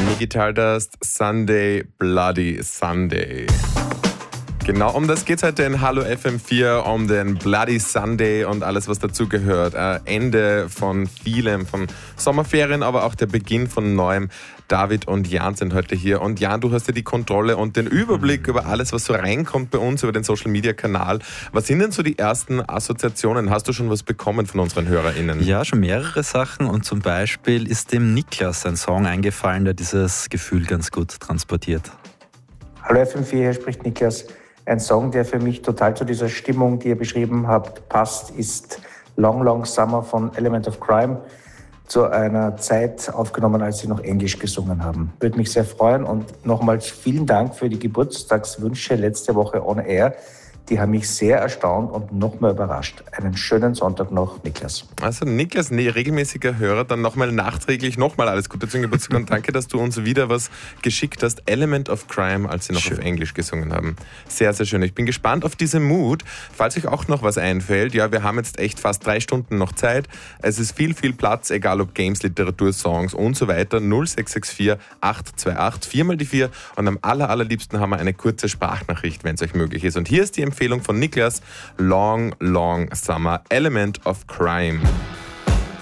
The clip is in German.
Digital Dust, Sunday, Bloody Sunday. Genau um das geht es heute in Hallo FM4, um den Bloody Sunday und alles, was dazugehört. Ende von vielem, von Sommerferien, aber auch der Beginn von Neuem. David und Jan sind heute hier. Und Jan, du hast ja die Kontrolle und den Überblick über alles, was so reinkommt bei uns, über den Social-Media-Kanal. Was sind denn so die ersten Assoziationen? Hast du schon was bekommen von unseren HörerInnen? Ja, schon mehrere Sachen. Und zum Beispiel ist dem Niklas ein Song eingefallen, der dieses Gefühl ganz gut transportiert. Hallo FM4, hier spricht Niklas. Ein Song, der für mich total zu dieser Stimmung, die ihr beschrieben habt, passt, ist Long Long Summer von Element of Crime, zu einer Zeit aufgenommen, als sie noch Englisch gesungen haben. Würde mich sehr freuen und nochmals vielen Dank für die Geburtstagswünsche letzte Woche on air. Die haben mich sehr erstaunt und noch mal überrascht. Einen schönen Sonntag noch, Niklas. Also Niklas, regelmäßiger Hörer, dann nochmal nachträglich nochmal alles Gute zum Geburtstag und danke, dass du uns wieder was geschickt hast. Element of Crime, als sie noch auf Englisch gesungen haben. Sehr, sehr schön. Ich bin gespannt auf diese Mut. Falls euch auch noch was einfällt, ja, wir haben jetzt echt fast 3 Stunden noch Zeit. Es ist viel, viel Platz, egal ob Games, Literatur, Songs und so weiter. 0664 828 4 mal die 4 und am allerliebsten haben wir eine kurze Sprachnachricht, wenn es euch möglich ist. Und hier ist die Empfehlung von Niklas, Long Long Summer, Element of Crime.